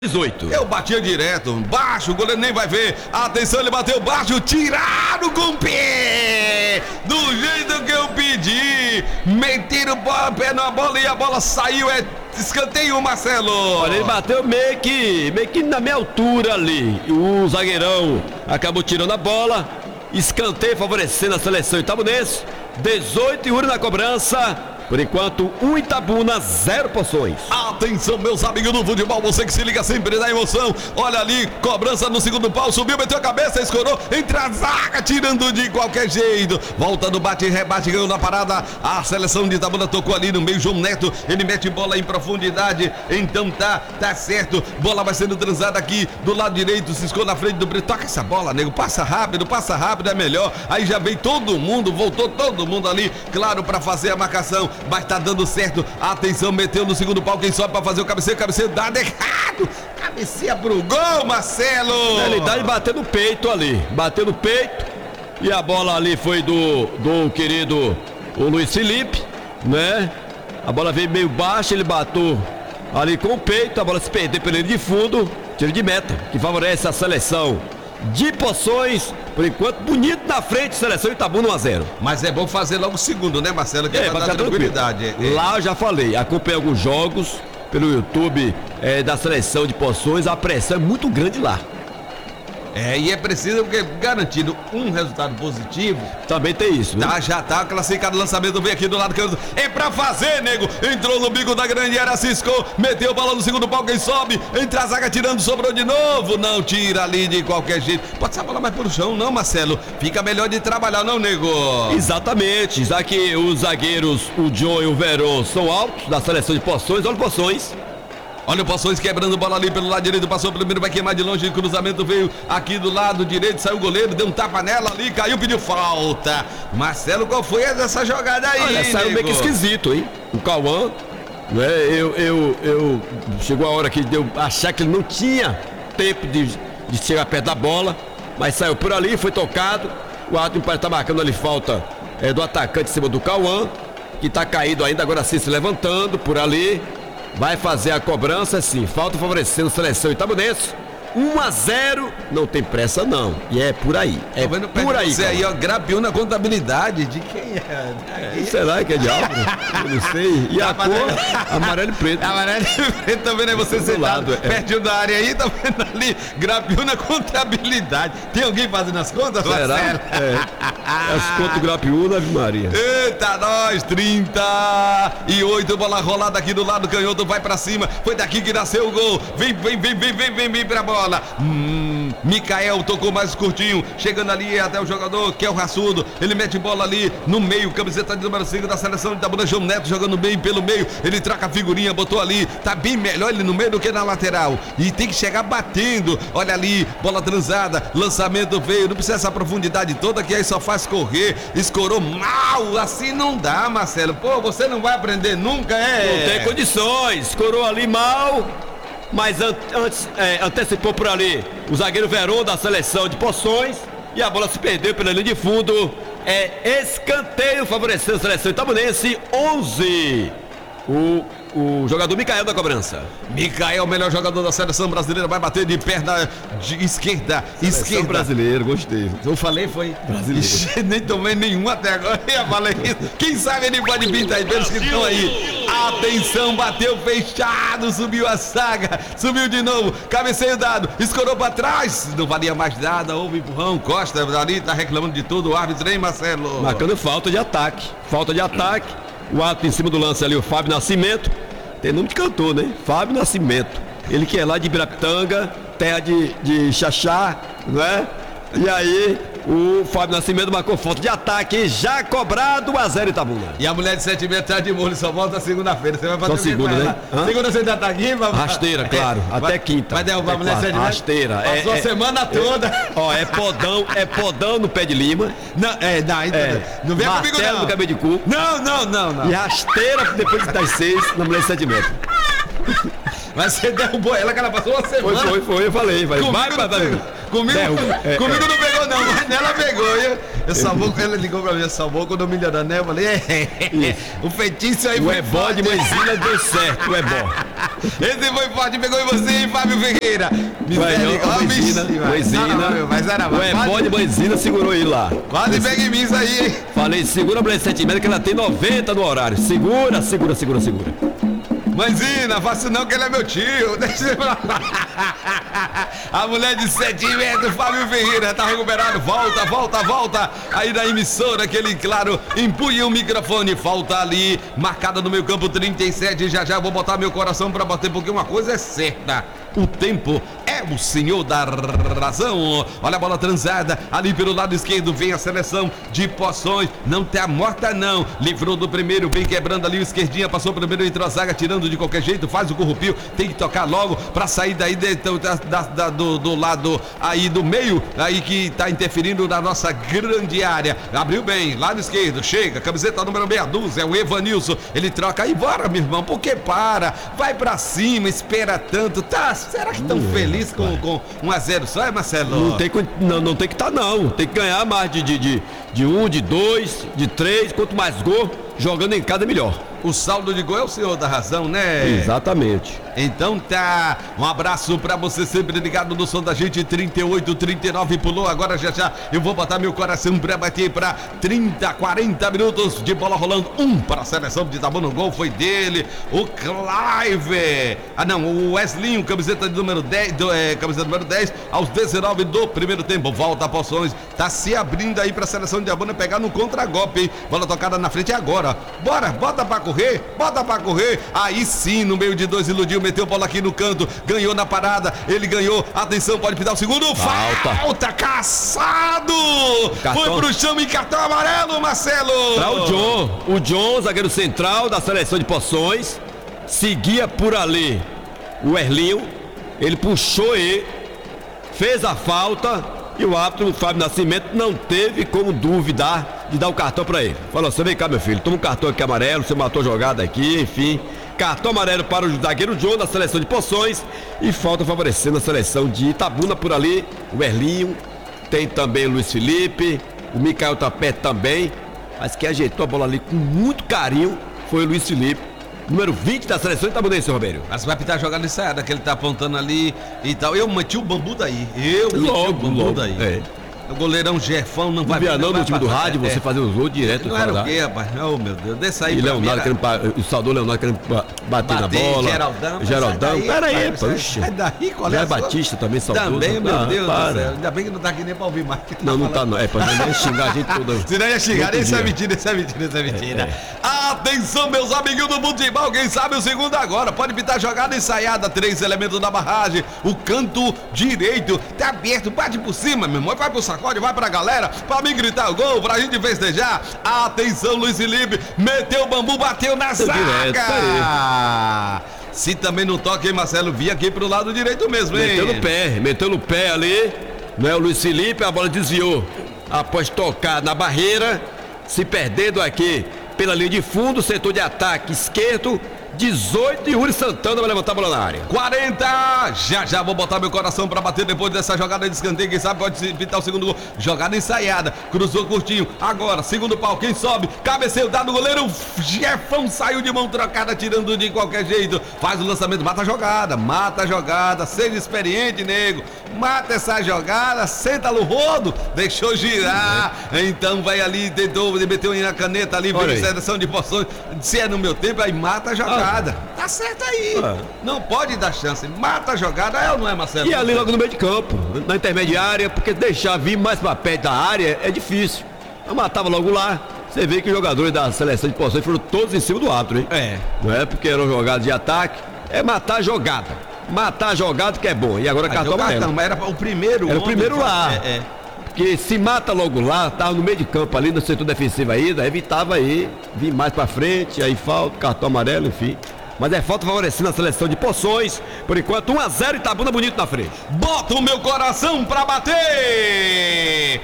18. Eu batia direto, baixo, o goleiro nem vai ver. Atenção, ele bateu baixo, tiraram com o pé. Do jeito que eu pedi. Meteram o pé na bola e a bola saiu. É escanteio, Marcelo. Olha, ele bateu meio que na minha altura ali. O zagueirão acabou tirando a bola. Escanteio favorecendo a seleção itabunense. 18 e 1 na cobrança. Por enquanto, 1 Itabuna, 0 Poções. Atenção, meus amigos do futebol, você que se liga sempre na emoção. Olha ali, cobrança no segundo pau, subiu, meteu a cabeça, escorou, entre a zaga, tirando de qualquer jeito. Volta no bate e rebate, ganhou na parada. A seleção de Itabuna tocou ali no meio, João Neto, ele mete bola em profundidade. Então tá certo. Bola vai sendo transada aqui do lado direito, ciscou na frente do Brito. Toca essa bola, nego, passa rápido, é melhor. Aí já veio todo mundo, voltou todo mundo ali, claro, pra fazer a marcação. Mas tá dando certo, atenção, meteu no segundo pau, quem sobe pra fazer o cabeceio dado errado, cabeceia pro gol, Marcelo. Ele dá e bateu no peito ali, bateu no peito, e a bola ali foi do querido o Luiz Felipe, né? A bola veio meio baixa, ele bateu ali com o peito, a bola se perdeu pelo linha de fundo, tiro de meta, que favorece a seleção de Poções. Por enquanto, bonito na frente, seleção Itabuna 1-0. Mas é bom fazer logo o segundo, né, Marcelo? Que é pra dar tranquilidade. Lá eu já falei, acompanhei alguns jogos pelo YouTube da seleção de Poções, a pressão é muito grande lá. E é preciso, porque garantido um resultado positivo. Também tem isso, né? Já tá classificado, o lançamento vem aqui do lado canto. É pra fazer, nego. Entrou no bico da grande área, ciscou, meteu a bola no segundo pau, quem sobe, entra a zaga tirando, sobrou de novo. Não tira ali de qualquer jeito. Pode ser a bola mais pro chão, não, Marcelo. Fica melhor de trabalhar, não, nego. Exatamente, já que os zagueiros, o John e o Verón, são altos da seleção de Poções. Olha o Poções. Olha o Poções quebrando bola ali pelo lado direito, passou pelo primeiro, vai queimar de longe, cruzamento veio aqui do lado direito, saiu o goleiro, deu um tapa nela ali, caiu, pediu falta. Marcelo, qual foi essa jogada aí? Olha, saiu meio que esquisito, hein? O Cauã, né? Chegou a hora que deu achar que ele não tinha tempo de chegar perto da bola, mas saiu por ali, foi tocado. O árbitro parece estar marcando ali falta do atacante em cima do Cauã, que está caído ainda, agora sim se levantando por ali. Vai fazer a cobrança, sim. Falta favorecendo a seleção itabunense. 1-0, não tem pressa não. E é por aí. É por aí. Você aí, ó, grapiou na contabilidade de quem é? Será que é de algo? Eu não sei. E a cor? Amarelo e preto. Amarelo e preto também, né? Você sentado pertinho da área aí, tá vendo ali? Grapiou na contabilidade. Tem alguém fazendo as contas? Será? As contas do Grapiúna, Ave Maria. Eita, nós, 38, bola rolada aqui do lado, canhoto vai pra cima. Foi daqui que nasceu o gol. Vem pra bola. Micael tocou mais curtinho, chegando ali até o jogador que é o Raçudo, ele mete bola ali no meio, camiseta de número 5 da seleção de Itabuna, João Neto jogando bem pelo meio, ele troca a figurinha, botou ali, tá bem melhor ele no meio do que na lateral, e tem que chegar batendo, olha ali, bola transada, lançamento veio, não precisa essa profundidade toda que aí só faz correr, escorou mal, assim não dá, Marcelo, pô, você não vai aprender nunca, Não tem condições, escorou ali mal. Mas antes antecipou por ali o zagueiro Verón da seleção de Poções. E a bola se perdeu pela linha de fundo. Escanteio favorecendo a seleção itabunense. 11. O jogador Micael da cobrança. Micael, melhor jogador da seleção brasileira, vai bater de perna de esquerda. Seleção brasileira, gostei. Eu falei, foi brasileiro. Nem tomei nenhum até agora. Eu falei isso. Quem sabe ele pode vir daí, pelos que estão aí. Atenção, bateu fechado, subiu a saga, subiu de novo, cabeceio dado, escorou pra trás. Não valia mais nada, houve empurrão. Costa ali tá reclamando de tudo. O árbitro, hein, Marcelo? Marcando falta de ataque. O árbitro em cima do lance ali, o Fábio Nascimento. Tem nome de cantor, né? Fábio Nascimento. Ele que é lá de Ibirapitanga, terra de Xaxá, né? E aí, o Fábio Nascimento marcou falta de ataque, já cobrado, 1-0 Itabuna. E a mulher de 7 metros tá de molho, só volta segunda-feira. Você vai fazer só segunda, né? Segunda você ainda tá aqui, papai? Rasteira, claro, até quinta. Vai derrubar a mulher de 7 metros? Rasteira. Passou a semana toda. É podão no pé de lima. Não vem comigo não. No cabelo de cu. Não. E rasteira depois das 6 na mulher de 7 metros. Mas você derrubou ela, que ela passou uma semana. Foi, eu falei. Comigo não pegou não, mas nela pegou. Eu só vou, ela ligou pra mim, eu só vou quando eu melhorar, né? Eu falei, o feitiço aí foi forte. De mãezina deu certo, o ebó. Esse foi forte, pegou em você, hein, Fábio Ferreira? Mãezina. O ebó de mãezina segurou ele lá. Quase pega em mim isso aí, hein? Falei, segura a mulher de 7 metros que ela tem 90 no horário. Segura. Mãezina, faça não que ele é meu tio. Deixa eu falar. A mulher de 7 metros, Fábio Ferreira, tá recuperado. Volta. Aí na emissora, que ele, claro, empunha o microfone. Falta ali, marcada no meu campo 37. Já eu vou botar meu coração pra bater, porque uma coisa é certa. O tempo é o senhor da razão. Olha a bola transada ali pelo lado esquerdo. Vem a seleção de Poções. Não tem a morta, não. Livrou do primeiro, vem quebrando ali o esquerdinha. Passou o primeiro, entrou a zaga, tirando de qualquer jeito. Faz o corrupio. Tem que tocar logo pra sair daí do lado aí do meio. Aí que tá interferindo na nossa grande área. Abriu bem, lado esquerdo. Chega, camiseta número meia dúzia. É o Evanilson. Ele troca aí. Bora, meu irmão. Por que para? Vai pra cima, espera tanto. Tá. Será que estão felizes com 1-0 só, é, Marcelo? Não tem que estar, não. Tem que ganhar mais de 1, de 2, de 3. Quanto mais gol, jogando em casa é melhor. O saldo de gol é o senhor da razão, né? Exatamente. Então tá, um abraço pra você sempre ligado no som da gente. 38, 39 pulou, agora já eu vou botar meu coração pra bater pra 30, 40 minutos de bola rolando. Para a seleção de Itabuna, no gol foi dele, o Clive. O Wesley, camiseta número 10, camiseta número 10, aos 19 do primeiro tempo. Volta a Poções, tá se abrindo aí pra seleção de Itabuna pegar no contra-golpe, hein? Bola tocada na frente agora. Bora, bota pra correr. Aí sim, no meio de dois, iludiu, meteu bola aqui no canto, ganhou na parada, ele ganhou, atenção, pode pintar o segundo, falta, caçado, foi pro chão e cartão amarelo, Marcelo. O John, zagueiro central da seleção de Poções, seguia por ali o Erlinho, ele puxou ele, fez a falta. E o árbitro, o Fábio Nascimento, não teve como duvidar de dar o cartão pra ele. Falou assim, vem cá, meu filho, toma um cartão aqui amarelo, você matou a jogada aqui, enfim. Cartão amarelo para o zagueiro John da seleção de Poções. E falta favorecendo a seleção de Itabuna por ali. O Erlinho, tem também o Luiz Felipe, o Micael tá perto também. Mas quem ajeitou a bola ali com muito carinho foi o Luiz Felipe, número 20 da seleção de Itabuna, seu Roberto. Mas vai pintar a jogada ensaiada, que ele tá apontando ali e tal. Eu meti o bambu daí. O goleirão Jefão não vai... Vianão no time do rádio, você fazer os gols direto. Não era o quê, rapaz? Oh, meu Deus, desce aí. E Leonardo o saudoso Leonardo querendo bater na bola. Geraldão. Pera aí, puxa. Sai daí, qual é a Batista também, saudoso. Também, meu Deus do céu. Ainda bem que não tá aqui nem pra ouvir mais. Não tá não. É pra não xingar a gente toda. Se não ia xingar, isso é mentira. Atenção, meus amiguinhos do futebol, quem sabe o segundo agora. Pode pintar jogada ensaiada, 3 elementos da barragem. O canto direito tá aberto, bate por cima, meu irmão. Vai pro sacode, vai pra galera, pra mim gritar o gol, pra gente festejar. Atenção, Luiz Felipe, meteu o bambu, bateu na zaga. Se também não toca, hein, Marcelo? Vi aqui pro lado direito mesmo, hein? Meteu no pé ali, não é o Luiz Felipe, a bola desviou. Após tocar na barreira, se perdendo aqui pela linha de fundo, setor de ataque esquerdo. 18 e Yuri Santana vai levantar a bola na área. 40, já vou botar meu coração pra bater depois dessa jogada de escanteio. Quem sabe pode pintar o segundo gol. Jogada ensaiada, cruzou curtinho. Agora, segundo pau, quem sobe? Cabeceio dado no goleiro. Jefão saiu de mão trocada, tirando de qualquer jeito. Faz o lançamento, mata a jogada. Seja experiente, nego. Mata essa jogada, senta no rodo. Deixou girar. Então vai ali, tentou, meteu na caneta ali, veio seleção de Poções. Se é no meu tempo, aí mata a jogada. Tá certo aí. Não pode dar chance. Mata a jogada, é ou não é, Marcelo? E ali logo no meio de campo, na intermediária, porque deixar vir mais pra perto da área é difícil. Eu matava logo lá. Você vê que os jogadores da seleção de Poções foram todos em cima do árbitro, hein? Não é porque eram jogadas de ataque, é matar a jogada. Matar a jogada que é bom. E agora cartão amarelo. Mas era o primeiro. Era o primeiro lá. Porque se mata logo lá, tava no meio de campo ali, no setor defensivo ainda, evitava aí, vir mais pra frente, aí falta, cartão amarelo, enfim. Mas é falta favorecendo a seleção de Poções. Por enquanto, 1-0 Itabuna bonito na frente. Bota o meu coração pra bater!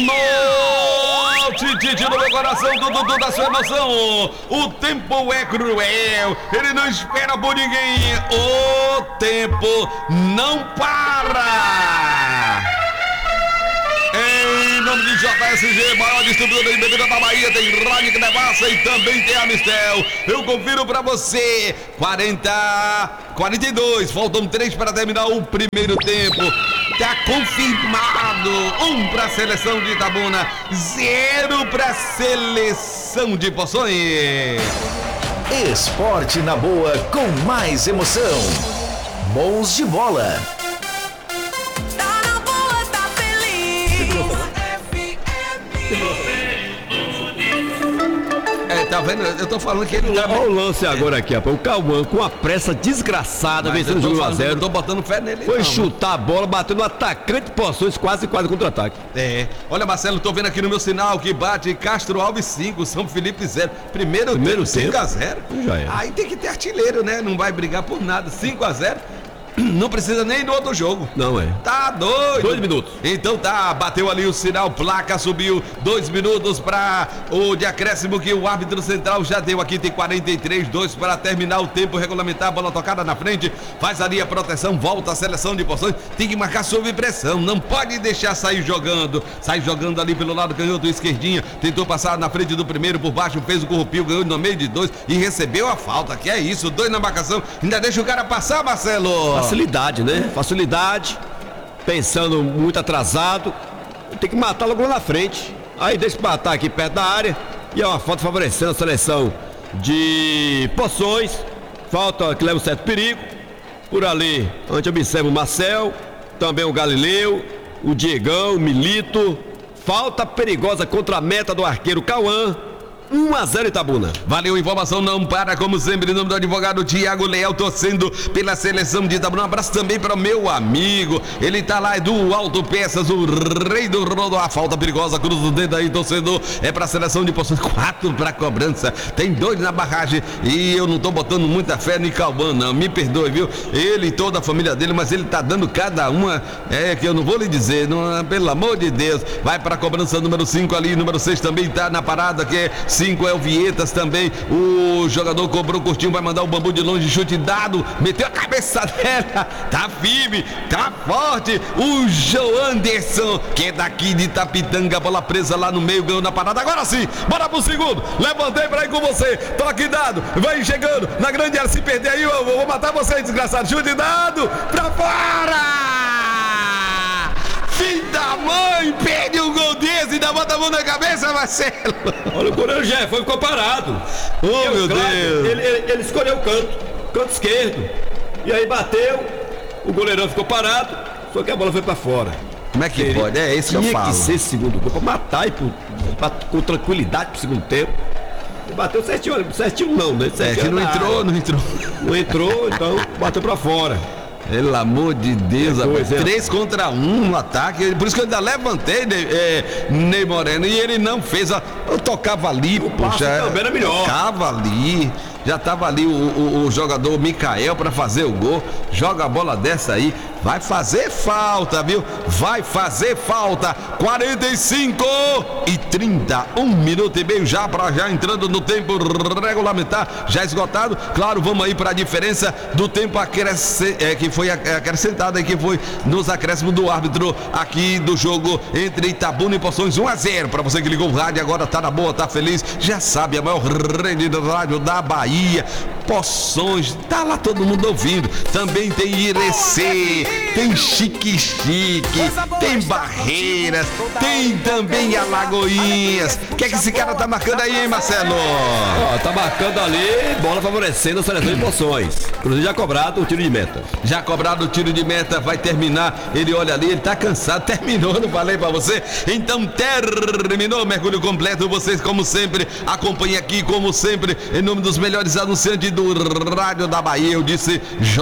Tite no meu coração, Dudu da sua emoção. O tempo é cruel, ele não espera por ninguém. O tempo não para. nome de JSG, maior distribuidor de bebida da Bahia, tem Heineken Devassa e também tem a Mistel. Eu confiro pra você, 42, faltam 3 para terminar o primeiro tempo. Tá confirmado, 1 para a seleção de Itabuna, 0 para a seleção de Poções. Esporte na boa com mais emoção. Mãos de bola. Tá na boa, tá feliz. Tá vendo? Eu tô falando que ele tá... Olha o lance agora aqui, rapaz. O Cauã, com a pressa desgraçada, vencendo o jogo 1-0. Não tô botando fé nele. Foi não, chutar a bola, bateu no atacante de Poções, quase contra-ataque. Olha, Marcelo, tô vendo aqui no meu sinal que bate Castro Alves 5, São Felipe 0. Primeiro tempo, 5-0. Já é. Aí tem que ter artilheiro, né? Não vai brigar por nada. 5-0. Não precisa nem do outro jogo. Não é. Tá doido. 2 minutos. Então tá, bateu ali o sinal, placa subiu, 2 minutos para o de acréscimo que o árbitro central já deu aqui, tem 43, 2 para terminar o tempo regulamentar, bola tocada na frente, faz ali a proteção, volta a seleção de Poções, tem que marcar sob pressão, não pode deixar sair jogando, sai jogando ali pelo lado canhoto esquerdinha, tentou passar na frente do primeiro, por baixo, fez o corrupio, ganhou no meio de 2 e recebeu a falta, que é isso, 2 na marcação, ainda deixa o cara passar, Marcelo. Facilidade, né? Facilidade, pensando muito atrasado, tem que matar logo lá na frente. Aí deixa eu matar aqui perto da área e é uma falta favorecendo a seleção de Poções. Falta que leva um certo perigo. Por ali, a gente observa o Marcel, também o Galileu, o Diegão, o Milito. Falta perigosa contra a meta do arqueiro Cauã. 1-0 Itabuna. Valeu, informação não para, como sempre, em nome do advogado Tiago Leal, torcendo pela seleção de Itabuna. Um abraço também para o meu amigo, ele tá lá, do Auto Peças, o rei do rodo. A falta perigosa, cruz do dedo aí, torcedor, é para a seleção de Poções, 4 para cobrança, tem 2 na barragem, e eu não tô botando muita fé no Cauã, não, me perdoe, viu, ele e toda a família dele, mas ele tá dando cada uma, que eu não vou lhe dizer, não, pelo amor de Deus, vai para a cobrança número 5 ali, número 6 também tá na parada, que é 5 é o Vietas também, o jogador cobrou curtinho, vai mandar o bambu de longe, chute dado, meteu a cabeça dela, tá firme, tá forte, o Joanderson, que é daqui de Itapitanga, bola presa lá no meio, ganhou na parada, agora sim, bora pro segundo, levantei pra ir com você, toque dado, vai chegando na grande área, se perder aí eu vou matar você, desgraçado, chute dado, pra fora! Filho da mãe, perde um gol desse e ainda bota a mão na cabeça, Marcelo. Olha, o goleiro Jefferson ficou parado. Oh, meu Deus. Ele escolheu o canto esquerdo. E aí bateu, o goleirão ficou parado, só que a bola foi pra fora. Como é que pode? É isso que eu falo. Tinha que ser segundo gol, pra matar e com tranquilidade pro segundo tempo. Ele bateu certinho não, né? Certinho não entrou. Não entrou, então bateu pra fora. Pelo amor de Deus, 3 contra 1 no ataque, por isso que eu ainda levantei Ney Moreno e ele não fez, eu tocava ali, poxa, também era melhor. Tocava ali, já tava ali o jogador Micael para fazer o gol, joga a bola dessa aí, vai fazer falta, viu? Vai fazer falta, 45 e 30, 1 minuto e meio já entrando no tempo regulamentar, já esgotado, claro, vamos aí para a diferença do tempo que foi acrescentada e que foi nos acréscimos do árbitro aqui do jogo entre Itabuna e Poções, 1-0, para você que ligou o rádio agora, tá na boa, tá feliz, já sabe, a maior rede de rádio da Bahia, Poções, tá lá todo mundo ouvindo, também tem Irecê, tem Chique, tem Barreiras, tem também Alagoinhas. O que é que esse cara tá marcando aí, hein, Marcelo? Tá marcando ali, bola favorecendo a seleção de Poções. Inclusive já cobrado o tiro de meta. Já cobrado o tiro de meta, vai terminar, ele olha ali, ele tá cansado, terminou, não falei pra você? Então terminou, mergulho completo, vocês como sempre, acompanhem aqui, como sempre, em nome dos melhores anunciantes do rádio da Bahia, eu disse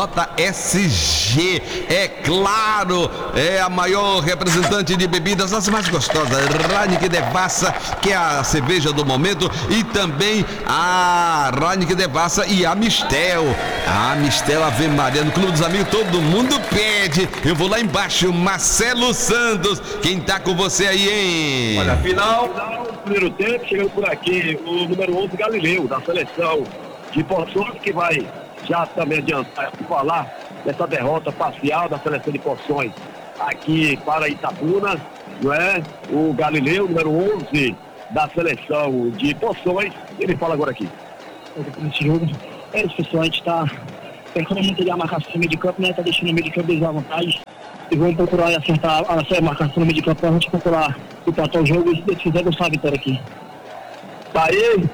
JSG, é claro, é a maior representante de bebidas, as mais gostosas, Heineken Devassa, que é a cerveja do momento, e também a Heineken Devassa e a Mistel, Ave Maria, no Clube dos Amigos, todo mundo pede, eu vou lá embaixo, Marcelo Santos, quem tá com você aí, hein? Olha, final, primeiro tempo, chegando por aqui, o número 11, Galileu, da seleção de Poções, que vai já também adiantar falar dessa derrota parcial da seleção de Poções aqui para Itabuna. não é? O Galileu, número 11 da seleção de Poções. Ele fala agora aqui. Nesse jogo, pessoal, a gente está pensando muito de a marcação no meio de campo, né? Tá deixando o meio de campo deles à vontade. E vamos procurar acertar a marcação no meio de campo para a gente procurar empatar o jogo e se quiser gostar a vitória aqui. Tá aí